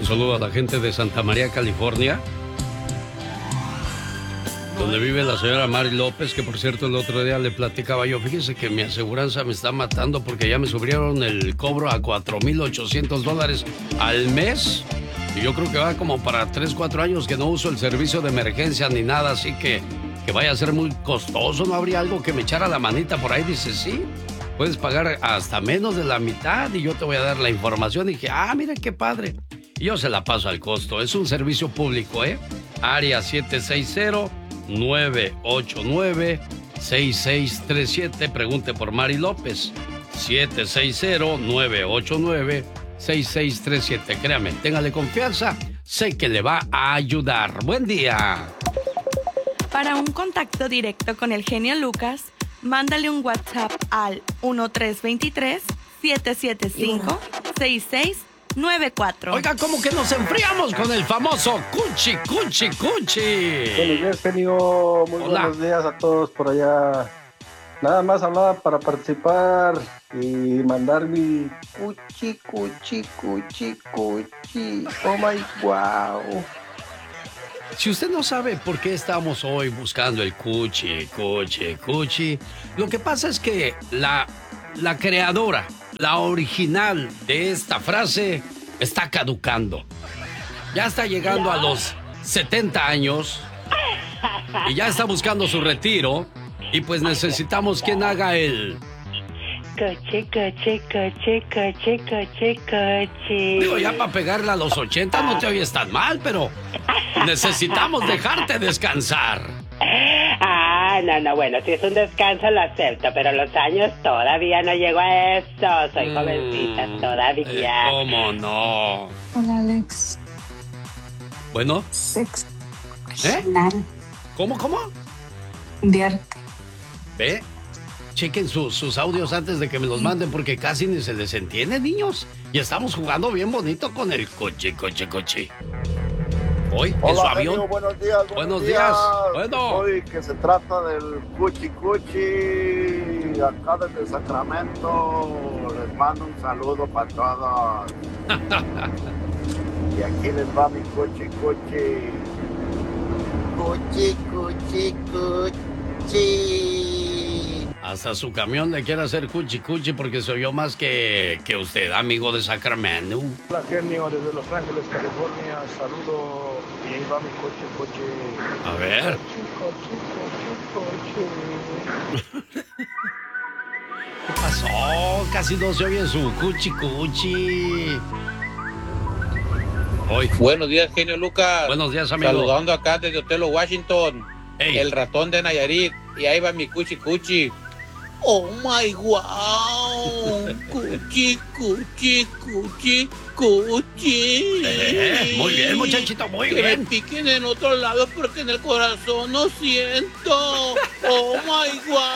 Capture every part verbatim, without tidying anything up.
Un saludo a la gente de Santa María, California, donde vive la señora Mari López, que por cierto el otro día le platicaba yo, fíjese que mi aseguranza me está matando porque ya me subieron el cobro a cuatro mil ochocientos dólares al mes. Y yo creo que va como para tres, cuatro años que no uso el servicio de emergencia ni nada, así que, que vaya a ser muy costoso. ¿No habría algo que me echara la manita por ahí? Dice, sí, puedes pagar hasta menos de la mitad y yo te voy a dar la información. Y dije, ah, mira qué padre. Y yo se la paso al costo. Es un servicio público, ¿eh? Área siete seis cero, nueve ocho nueve, seis seis tres siete. Pregunte por Mari López. siete seis cero, nueve ocho nueve, seis seis tres siete. Créame, téngale confianza. Sé que le va a ayudar. Buen día. Para un contacto directo con el genio Lucas, mándale un WhatsApp al uno tres dos tres, siete siete cinco, seis seis nueve cuatro. Oiga, ¿cómo que nos enfriamos con el famoso Cuchi, Cuchi, Cuchi? Buenos días, genio. Muy Hola. buenos días a todos por allá. Nada más hablaba para participar y mandar mi Cuchi, Cuchi, Cuchi, Cuchi. Oh my wow. Si usted no sabe por qué estamos hoy buscando el Cuchi, Cuchi, Cuchi, lo que pasa es que la, la creadora, la original de esta frase está caducando. Ya está llegando a los setenta años y ya está buscando su retiro y pues necesitamos quien haga el... Coche, coche, coche, coche, coche, coche. Digo, ya para pegarle a los ochenta no te oyes tan mal, pero necesitamos dejarte descansar. Ah, no, no, bueno, si es un descanso lo acepto, pero los años todavía no llego a eso. Soy Mm, jovencita eh, todavía. ¿Cómo no? Hola, Alex. Bueno, Sex. ¿eh? ¿Cómo, cómo? De arte. ¿Ve? Chequen sus, sus audios antes de que me los manden porque casi ni se les entiende, niños. Y estamos jugando bien bonito con el coche, coche, coche. Hoy, en su avión. Genio, buenos días. Buenos, Buenos días. días. Bueno. Hoy que se trata del Cuchi Cuchi, acá desde Sacramento. Les mando un saludo para todos. Y aquí les va mi Cuchi Cuchi. Cuchi Cuchi Cuchi. Hasta su camión le quiere hacer cuchi cuchi porque se oyó más que, que usted, amigo de Sacramento. Hola, genio, desde Los Ángeles, California. Saludo y ahí va mi coche, coche. A ver. Coche, coche, coche. ¿Qué pasó? Casi no se oye su cuchi cuchi. Hoy. Buenos días, genio Lucas. Buenos días, amigo. Saludando acá desde Otelo, Washington. Hey. El ratón de Nayarit. Y ahí va mi cuchi cuchi. Oh my wow. Cuchi, cuchi, cuchi, cuchi. Eh, muy bien, muchachito, muy que bien. me piquen en otro lado porque en el corazón no siento. Oh my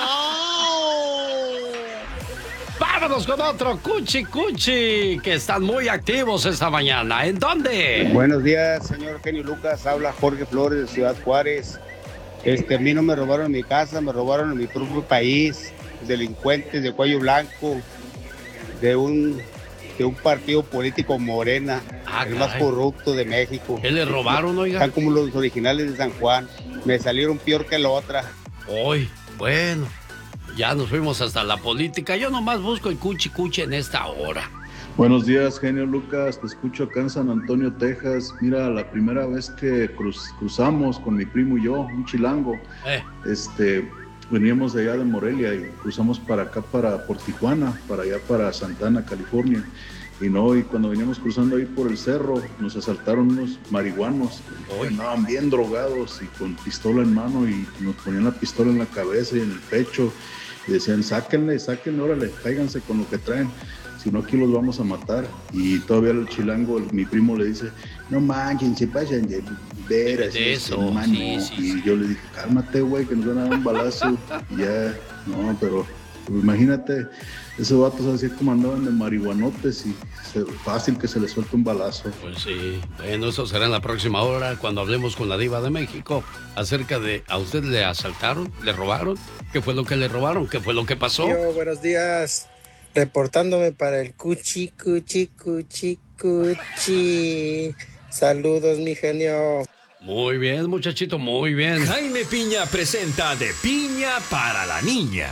wow. Vámonos con otro cuchi cuchi que están muy activos esta mañana. ¿En dónde? Buenos días, señor genio Lucas. Habla Jorge Flores de Ciudad Juárez. Este, a mí no me robaron mi casa, me robaron en mi propio país. Delincuentes de cuello blanco, de un, de un partido político Morena, Ah, el más caray. corrupto de México. ¿Qué le robaron, oiga? Están como los originales de San Juan. Me salieron peor que la otra. Hoy, bueno, ya nos fuimos hasta la política. Yo nomás busco el cuchi cuchi en esta hora. Buenos días, genio Lucas, te escucho acá en San Antonio, Texas. Mira, la primera vez que cruz, cruzamos con mi primo y yo, un chilango, Eh. este, veníamos de allá de Morelia y cruzamos para acá, para por Tijuana, para allá para Santana, California. Y no, y cuando veníamos cruzando ahí por el cerro, nos asaltaron unos marihuanos. Uy. Andaban bien drogados y con pistola en mano y nos ponían la pistola en la cabeza y en el pecho. Y decían, sáquenle, sáquenle, órale, cáiganse con lo que traen. Si no, aquí los vamos a matar. Y todavía el chilango, el- mi primo le dice, no manchen, se pasan de veras. De este, eso, mano". sí, sí, Y sí. yo le dije, cálmate, güey, que nos van a dar un balazo. Y ya, no, pero pues, imagínate, esos vatos así como andaban de marihuanotes y se- fácil que se les suelte un balazo. Pues sí, bueno, eso será en la próxima hora cuando hablemos con la diva de México acerca de, ¿a usted le asaltaron? ¿Le robaron? ¿Qué fue lo que le robaron? ¿Qué fue lo que pasó? Yo, buenos días. Reportándome para el cuchi, cuchi, cuchi, cuchi. Saludos, mi genio. Muy bien, muchachito, muy bien. Jaime Piña presenta De Piña para la Niña.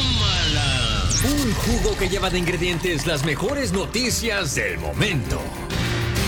¡Tómala! Un jugo que lleva de ingredientes las mejores noticias del momento.